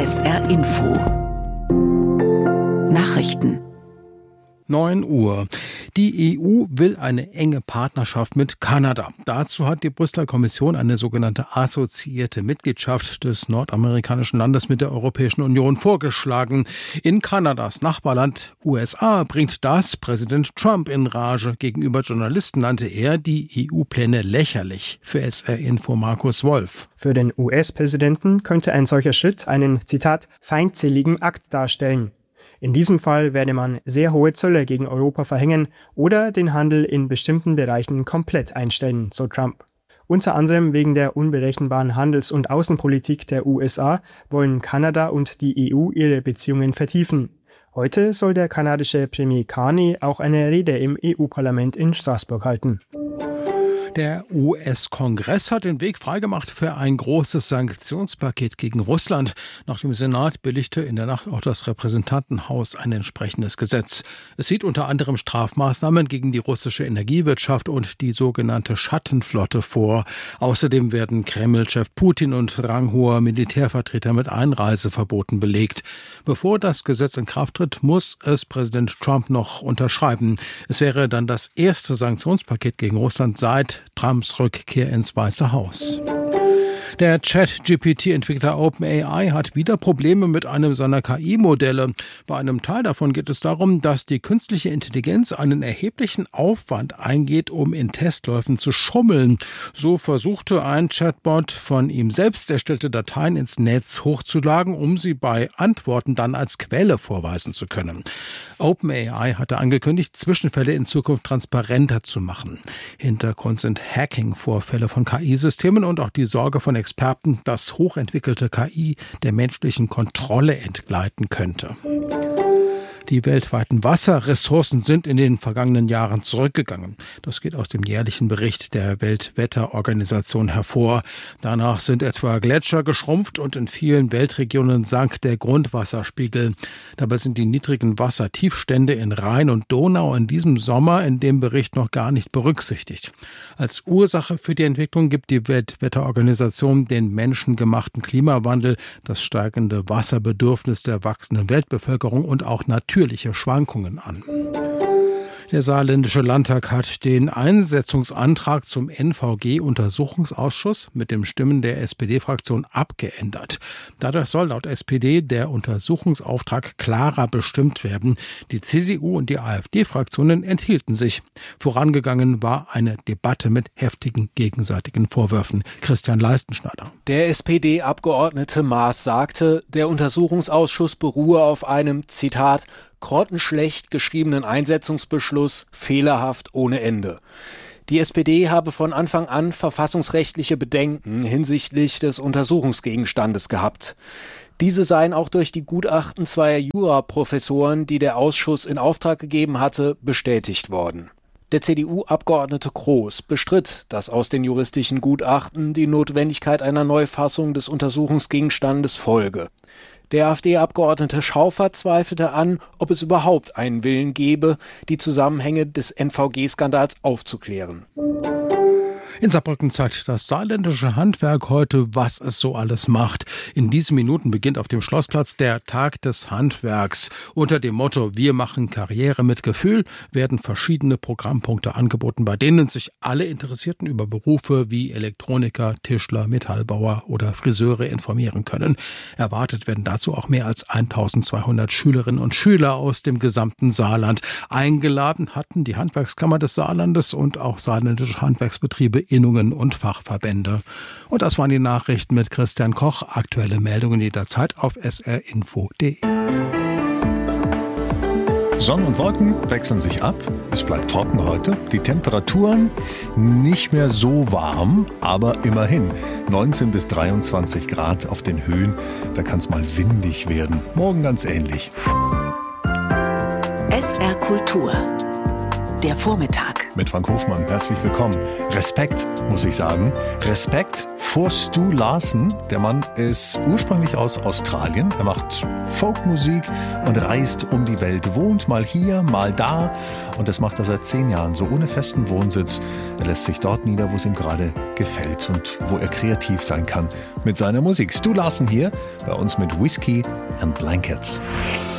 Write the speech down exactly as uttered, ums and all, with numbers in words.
S R Info Nachrichten neun Uhr. Die E U will eine enge Partnerschaft mit Kanada. Dazu hat die Brüsseler Kommission eine sogenannte assoziierte Mitgliedschaft des nordamerikanischen Landes mit der Europäischen Union vorgeschlagen. In Kanadas Nachbarland U S A bringt das Präsident Trump in Rage. Gegenüber Journalisten nannte er die E U-Pläne lächerlich. Für S R Info Markus Wolf. Für den U S-Präsidenten könnte ein solcher Schritt einen, Zitat, feindseligen Akt darstellen. In diesem Fall werde man sehr hohe Zölle gegen Europa verhängen oder den Handel in bestimmten Bereichen komplett einstellen, so Trump. Unter anderem wegen der unberechenbaren Handels- und Außenpolitik der U S A wollen Kanada und die E U ihre Beziehungen vertiefen. Heute soll der kanadische Premier Carney auch eine Rede im E U-Parlament in Straßburg halten. Der U S-Kongress hat den Weg freigemacht für ein großes Sanktionspaket gegen Russland. Nach dem Senat billigte in der Nacht auch das Repräsentantenhaus ein entsprechendes Gesetz. Es sieht unter anderem Strafmaßnahmen gegen die russische Energiewirtschaft und die sogenannte Schattenflotte vor. Außerdem werden Kreml-Chef Putin und ranghoher Militärvertreter mit Einreiseverboten belegt. Bevor das Gesetz in Kraft tritt, muss es Präsident Trump noch unterschreiben. Es wäre dann das erste Sanktionspaket gegen Russland seit Trumps Rückkehr ins Weiße Haus. Der Chat-G P T-Entwickler OpenAI hat wieder Probleme mit einem seiner K I-Modelle. Bei einem Teil davon geht es darum, dass die künstliche Intelligenz einen erheblichen Aufwand eingeht, um in Testläufen zu schummeln. So versuchte ein Chatbot, von ihm selbst erstellte Dateien ins Netz hochzuladen, um sie bei Antworten dann als Quelle vorweisen zu können. OpenAI hatte angekündigt, Zwischenfälle in Zukunft transparenter zu machen. Hintergrund sind Hacking-Vorfälle von K I-Systemen und auch die Sorge von Experten, dass hochentwickelte K I der menschlichen Kontrolle entgleiten könnte. Die weltweiten Wasserressourcen sind in den vergangenen Jahren zurückgegangen. Das geht aus dem jährlichen Bericht der Weltwetterorganisation hervor. Danach sind etwa Gletscher geschrumpft und in vielen Weltregionen sank der Grundwasserspiegel. Dabei sind die niedrigen Wassertiefstände in Rhein und Donau in diesem Sommer in dem Bericht noch gar nicht berücksichtigt. Als Ursache für die Entwicklung gibt die Weltwetterorganisation den menschengemachten Klimawandel, das steigende Wasserbedürfnis der wachsenden Weltbevölkerung und auch natürliche Schwankungen an. Der saarländische Landtag hat den Einsetzungsantrag zum N V G-Untersuchungsausschuss mit den Stimmen der S P D-Fraktion abgeändert. Dadurch soll laut S P D der Untersuchungsauftrag klarer bestimmt werden. Die C D U und die A f D-Fraktionen enthielten sich. Vorangegangen war eine Debatte mit heftigen gegenseitigen Vorwürfen. Christian Leistenschneider. Der S P D-Abgeordnete Maas sagte, der Untersuchungsausschuss beruhe auf einem, Zitat, grottenschlecht geschriebenen Einsetzungsbeschluss, fehlerhaft ohne Ende. Die S P D habe von Anfang an verfassungsrechtliche Bedenken hinsichtlich des Untersuchungsgegenstandes gehabt. Diese seien auch durch die Gutachten zweier Juraprofessoren, die der Ausschuss in Auftrag gegeben hatte, bestätigt worden. Der C D U-Abgeordnete Groß bestritt, dass aus den juristischen Gutachten die Notwendigkeit einer Neufassung des Untersuchungsgegenstandes folge. Der AfD-Abgeordnete Schaufer zweifelte an, ob es überhaupt einen Willen gebe, die Zusammenhänge des N V G-Skandals aufzuklären. In Saarbrücken zeigt das saarländische Handwerk heute, was es so alles macht. In diesen Minuten beginnt auf dem Schlossplatz der Tag des Handwerks. Unter dem Motto „Wir machen Karriere mit Gefühl" werden verschiedene Programmpunkte angeboten, bei denen sich alle Interessierten über Berufe wie Elektroniker, Tischler, Metallbauer oder Friseure informieren können. Erwartet werden dazu auch mehr als eintausendzweihundert Schülerinnen und Schüler aus dem gesamten Saarland. Eingeladen hatten die Handwerkskammer des Saarlandes und auch saarländische Handwerksbetriebe, Innungen und Fachverbände. Und das waren die Nachrichten mit Christian Koch. Aktuelle Meldungen jederzeit auf s r info punkt d e. Sonne und Wolken wechseln sich ab. Es bleibt trocken heute. Die Temperaturen nicht mehr so warm, aber immerhin neunzehn bis dreiundzwanzig Grad auf den Höhen. Da kann es mal windig werden. Morgen ganz ähnlich. S R Kultur. Der Vormittag. Mit Frank Hofmann, herzlich willkommen. Respekt, muss ich sagen. Respekt vor Stu Larsen. Der Mann ist ursprünglich aus Australien. Er macht Folkmusik und reist um die Welt, wohnt mal hier, mal da. Und das macht er seit zehn Jahren, so ohne festen Wohnsitz. Er lässt sich dort nieder, wo es ihm gerade gefällt und wo er kreativ sein kann mit seiner Musik. Stu Larsen hier bei uns mit Whiskey and Blankets.